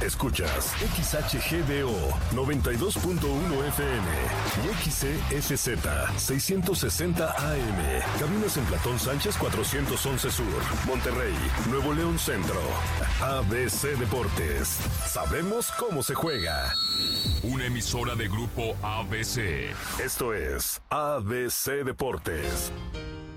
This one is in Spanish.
Escuchas XHGDO 92.1 FM y XESZ 660 AM. Cabinas en Platón Sánchez 411 Sur, Monterrey, Nuevo León Centro. ABC Deportes. Sabemos cómo se juega. Una emisora de Grupo ABC. Esto es ABC Deportes.